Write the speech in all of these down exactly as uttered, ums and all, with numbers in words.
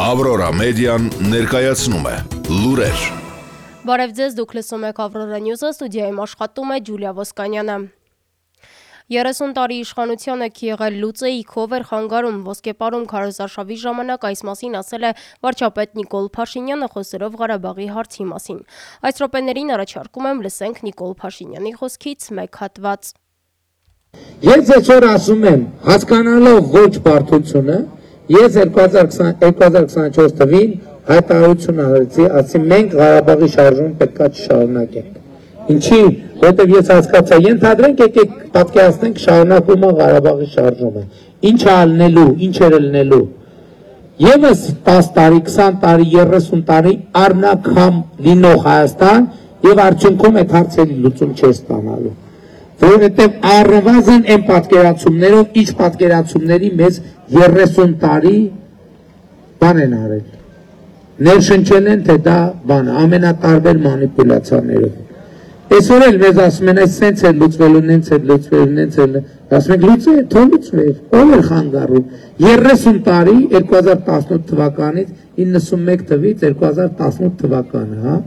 Ավրորա մեդիան ներկայացնում է լուրեր։ Բարև ձեզ, դուք լսում եք Ավրորա Նյուզը, ստուդիայում աշխատում է Ջուլիա Ոսկանյանը։ երեսուն տարի իշխանությունը եղել լուծեիքով էր խանգարում ոսկեպարում քարոզարշավի ժամանակ, այս մասին ասել է վարչապետ Նիկոլ Փաշինյանը խոսելով Ղարաբաղի հարցի մասին։ Այս րոպեներին առաջարկում եմ լսենք Նիկոլ Փաշինյանի խոսքից մեկ հատված։ Ես այսօր ասում եմ, հասկանալով ոչ բարդությունը, ես երկու հազար քսաներկու թվին հայտարարություն արեցի, ասի մենք Ղարաբաղի շարժումը պետք է չշարունակենք։ Ինչի, որտեղ ես հասկացա, ենթադրենք եկեք պատկերացնենք շարունակումը Ղարաբաղի շարժումը։ Ինչ է ալնելու, ինչ էր ելնելու։ Եվս տասը տարի, քսան տարի, երեսուն տարի առնաքամ լինող Հայաստան եւ արդյունքում այդ հարցերի լուծում չէ ստանալու։ Որովհետև առնվազն այն պատկերացումներով, ինչ պատկերացումների մեզ երեսուն տարի բան են արել։ Ներշնչել են, թե դա բան ամենատարբեր մանիպուլյացիաներով։ Այսօր էլ մեզ ասում են, այս սենց է լուծվելու, նենց է լուծվելու, նենց է, ասում ենք լուծե, թող լուծվեր, ով էր խանգարում։ երեսուն տարի երկու հազար տասնութ թվականից իննսունմեկ թվից երկու հազար տասնութ թվականը, հա։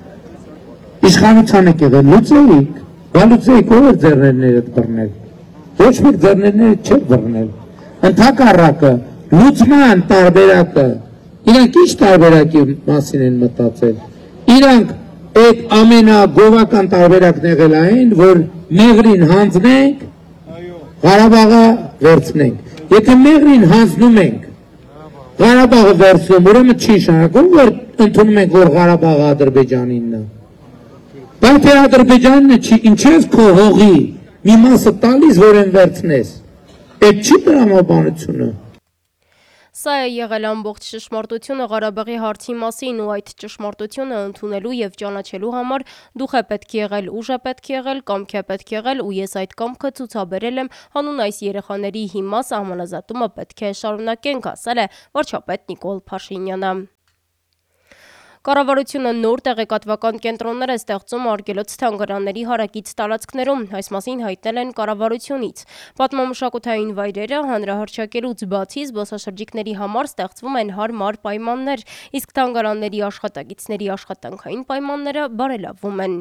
Իշխանության եք եղել, լուծեիք, բա լուծեիք, ով էր ձեռներներդ բռնել։ Ոչ մեկ ձեռներները չէր բռնել։ Ընդհակառակը, լուծման տարբերակը, իրանք ինչ տարբերակի մասին են մտածել։ Իրանք այդ ամենագովական տարբերակն եղել այն, որ մեղրին հանձնենք, Ղարաբաղը վերցնենք։ Եթե մեղրին հանձնում ենք, Ղարաբաղը վերցնում, ուրեմն չի նշանակում, որ ընդունում ենք, որ Ղարաբաղը Ադրբեջանինն է։ Բայց թե Ադրբեջանինը չի, ինչ ես քո հողի մի մասը տալիս, որ են վերցնես։ Այդ չի տրամաբանությունը։ Սա է եղել ամբողջ ճշմարտությունը Ղարաբաղի հարցի մասին ու այդ ճշմարտությունը ընդունելու եւ ճանաչելու համար դուխ է պետք եղել, ուժ է պետք եղել, կամք է պետք եղել ու ես այդ կամքը ցուցաբերել եմ հանուն այս երեխաների հիմա սահմանազատումը պետք է շարունակենք, ասել է վարչապետ Նիկոլ Փաշինյանը։ Կառավարությունը նոր տեղեկատվական կենտրոններ է ստեղծում արգելոց թանգարանների հարակից տարածքներում, այս մասին հայտնել են կառավարությունից։ Պատմամշակութային վայրերը հանրահռչակելուց բացի զբոսաշրջիկների համար ստեղծվում են հարմար պայմաններ, իսկ թանգարանների աշխատակիցների աշխատանքային պայմանները բարելավվում են։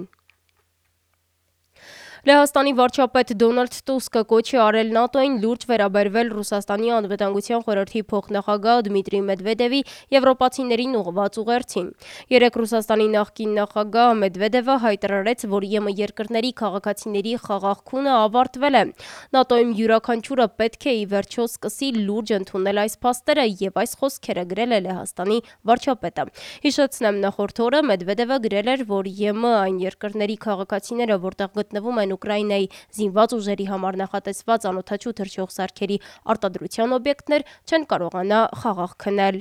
Լեհաստանի վարչապետ Դոնալդ Տուսկը կոչ է արել ՆԱՏՕ-ին լուրջ վերաբերվել Ռուսաստանի անվտանգության խորհրդի փոխնախագահ Դմիտրի Մեդվեդևի եվրոպացիներին ուղղված ուղերձին։ Երեկ Ռուսաստանի նախկին նախագահ Մեդվեդևը հայտարարեց, որ ԵՄ երկրների քաղաքացիների խաղաղ քունը ավարտվել է։ ՆԱՏՕ-ում յուրաքանչյուրը պետք է ի վերջո սկսի լուրջ ընդունել այս փաստերը եւ այս խոսքերը գրել է Լեհաստանի վարչապետը։ Հիշեցնեմ, նախորդ օրը Մեդվեդևը գրել էր, որ ԵՄ այն երկրների քաղաքացիները, որտեղ գտնվում են Ուկրաինայի զինված ուժերի համար նախատեսված անօդաչու թռչող սարքերի արտադրության օբյեկտներ, չեն կարողանա խաղաղ քնել։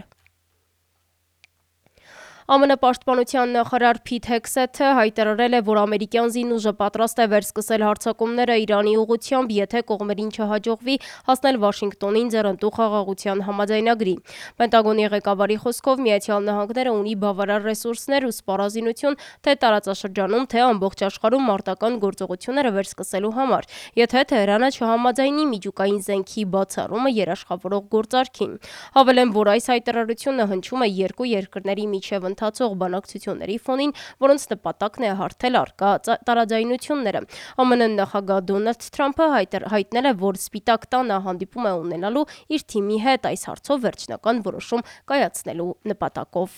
ԱՄՆ պաշտպանության նախարար Փիթ Հեքսեթը հայտարարել է, որ ամերիկյան զինուժը պատրաստ է վերսկսել հարձակումները Իրանի ուղղությամբ, եթե կողմերին չհաջողվի հասնել Վաշինգտոնին ձեռնտու խաղաղության համաձայնագրի։ Պենտագոնի ղեկավարի խոսքով Միացյալ Նահանգները ունի բավարար ռեսուրսներ ու սպառազինություն թե տարածաշրջանում, թե ամբողջ աշխարհում մարտական գործողությունները վերսկսելու համար, եթե Թեհրանը չհամաձայնի միջուկային զենքի բացառումը երաշխավորող գործարքին։ Հավելեմ, որ այս հայտարարությունը հնչում է երկու երկրների միջև ընթացող բանակցությունների ֆոնին, որոնց նպատակն է հարթել առկա տարաձայնությունները։ ԱՄՆ նախագահ Դոնալդ Թրամփը հայտնել է, որ Սպիտակ տանը հանդիպում է ունենալու իր թիմի հետ այս հարցով վերջնական որոշում կայացնելու նպատակով։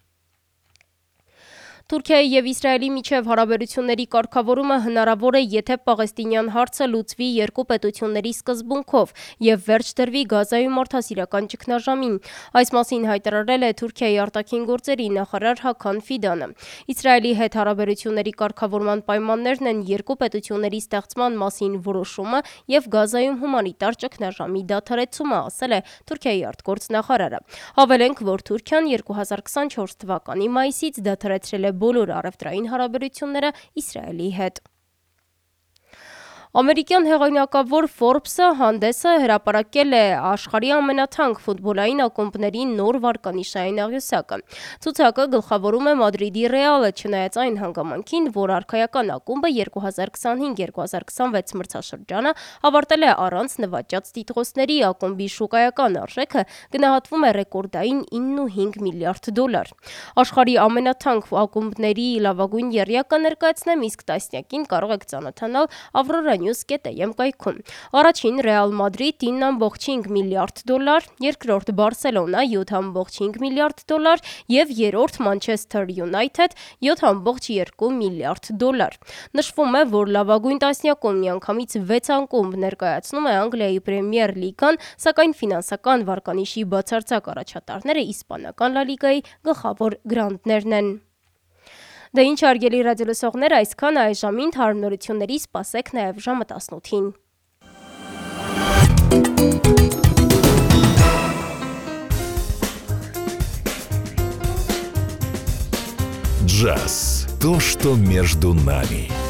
Թուրքիայի եւ Իսրայելի միջև հարաբերությունների կարգավորումը հնարավոր է, եթե պաղեստինյան հարցը լուծվի երկու պետությունների սկզբունքով եւ վերջ դրվի Գազայում մարդասիրական ճգնաժամին։ Այս մասին հայտարարել է Թուրքիայի արտաքին գործերի նախարար Հական Ֆիդանը։ Իսրայելի հետ հարաբերությունների կարգավորման պայմաններն են երկու պետությունների ստեղծման մասին որոշումը եւ Գազայում հումանիտար ճգնաժամի դադարեցումը, ասել է Թուրքիայի արտգործնախարարը։ Հավելենք, որ Թուրքիան երկու հազար քսանչորս թվականի մայիսից դադարեցրել է բոլոր առևտրային հարաբերությունները Իսրայելի հետ։ Ամերիկյան հեղինակավոր Forbes-ը հանդեսը հրապարակել է աշխարհի ամենաթանկ ֆուտբոլային ակումբների նոր վարկանիշային աղյուսակը։ Ցուցակը գլխավորում է Մադրիդի Ռեալը, չնայած այն հանգամանքին, որ արքայական ակումբը երկու հազար քսանհինգ երկու հազար քսանվեց մրցաշրջանը ավարտել է առանց նվաճած տիտղոսների, ակումբի շուկայական արժեքը գնահատվում է ռեկորդային իննուհինգ միլիարդ դոլար։ Աշխարհի ամենաթանկ ակումբների լավագույն եռյակը ներկայացնեմ, իսկ տասնյակին կարող եք ծանոթանալ Avrora News կետ am կայքում։ Առաջին Ռեալ Մադրիդ ինը կόμμα հինգ միլիարդ դոլար, երկրորդ Բարսելոնա յոթ կόμμα հինգ միլիարդ դոլար եւ երրորդ Մանչեսթեր Յունայթեդ յոթ կόμma երկու միլիարդ դոլար։ Նշվում է, որ լավագույն տասնյակում միանգամից վեց ակումբ ներկայացնում է Անգլիայի Պրեմիեր լիգան, սակայն ֆինանսական վարկանիշի բացարձակ առաջատարները իսպանական Լա լիգայի գլխավոր գրանտներն են։ Դե ինչ հարգելի ռադիոլսողներ, այսքան այժմին հարմարությունների սպասեք նաև ժամը տասնութին։ Джаз. То, что между нами.